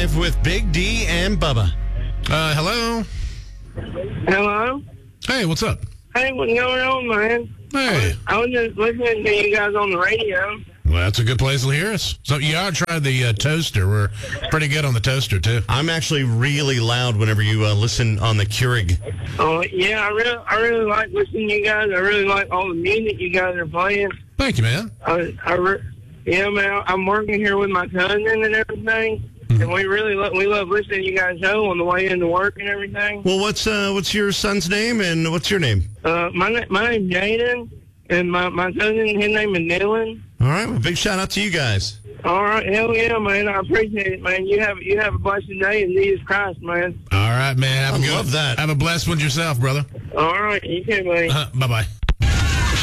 Live with Big D and Bubba. Hello. Hello? Hey, what's up? Hey, what's going on, man? Hey. I was just listening to you guys on the radio. Well, that's a good place to hear us. So you ought to try the toaster. We're pretty good on the toaster, too. I'm actually really loud whenever you listen on the Keurig. Oh, yeah, I really like listening to you guys. I really like all the music you guys are playing. Thank you, man. Yeah, man, I'm working here with my cousin and everything. And we love listening to you guys' show on the way into work and everything. Well, what's your son's name and what's your name? My name's Jaden, and my cousin, his name is Dylan. All right, well, big shout out to you guys. All right, hell yeah, man. I appreciate it, man. You have a blessed day in Jesus Christ, man. All right, man. I love that. Have a blessed one yourself, brother. All right, you too, man. Bye-bye.